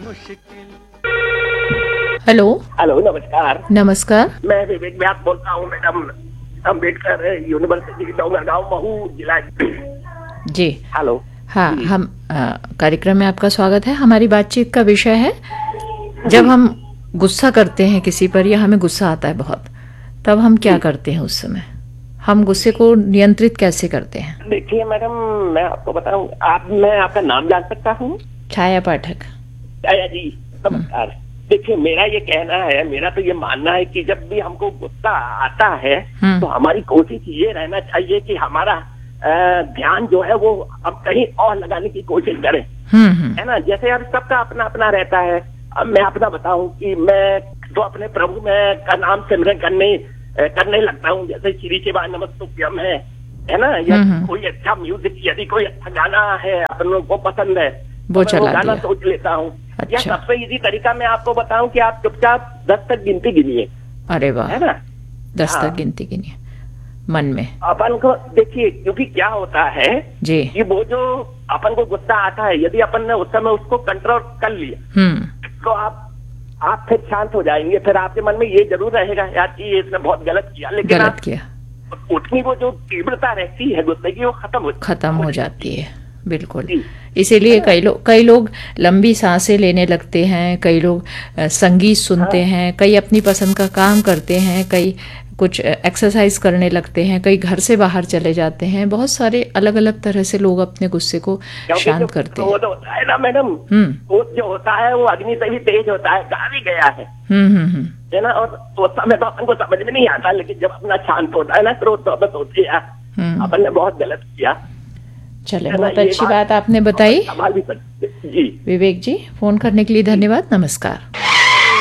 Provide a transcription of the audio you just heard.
Hello. Hello, नमस्कार। नमस्कार। मैं विवेक व्यास बोलता हूँ मैडम, अम्बेडकर यूनिवर्सिटी डोंगरगांव महू जिला। जी। हेलो। हाँ, जी। हम कार्यक्रम में आपका स्वागत है। हमारी बातचीत का विषय है, जब हम गुस्सा करते हैं किसी पर या हमें गुस्सा आता है बहुत, तब हम क्या करते हैं उस समय? हम गुस्से को नियंत्रित कैसे करते हैं? देखिए मैडम, मैं आपको बताऊं, मैं आपका नाम जान सकता हूँ? छाया पाठक। छाया जी, नमस्कार। देखिए, मेरा ये कहना है, मेरा तो ये मानना है कि जब भी हमको गुस्सा आता है तो हमारी कोशिश ये रहना चाहिए कि हमारा ध्यान जो है वो हम कहीं और लगाने की कोशिश करें, है ना। जैसे अब सबका अपना अपना रहता है। अब मैं अपना बताऊं कि मैं तो अपने प्रभु में का नाम सिमरन करने लगता हूँ। जैसे श्री शिवाय नमस्तुभ्यम है ना, या कोई अच्छा म्यूजिक, यदि कोई अच्छा गाना है अपन लोग को पसंद है वो तो चला गाना दिया। सोच लेता हूँ। अच्छा। या सबसे इजी तरीका मैं आपको बताऊं कि आप चुपचाप 10 तक गिनती गिनिए। अरे वाह, है ना। 10 हाँ। तक गिनती गिनिए मन में। अपन को देखिए, क्योंकि क्या होता है जी। कि वो जो अपन को गुस्सा आता है, यदि अपन ने उस समय उसको कंट्रोल कर लिया तो आप फिर शांत हो जाएंगे। फिर आपके मन में ये जरूर रहेगा, यार कि इसने बहुत गलत किया, लेकिन गलत किया। उतनी वो जो तीव्रता रहती है गुस्से की, वो खत्म हो जाती है। बिल्कुल। जी। इसीलिए कई लोग लंबी सांसें लेने लगते हैं, कई लोग संगीत सुनते हैं, कई अपनी पसंद का काम करते हैं, कई कुछ एक्सरसाइज करने लगते हैं, कई घर से बाहर चले जाते हैं। बहुत सारे अलग अलग तरह से लोग अपने गुस्से को शांत करते हैं। क्रोध होता है ना मैडम, क्रोध जो होता है वो अग्नि से भी तेज होता है, कहा भी गया है ना। और उस समय तो अपन को समझ में नहीं आता, लेकिन जब अपना शांत होता है ना क्रोध, तो अपन सोचते हैं अपन ने बहुत गलत किया। चले, बहुत अच्छी बात आपने बताई जी। विवेक जी। फोन करने के लिए धन्यवाद। नमस्कार।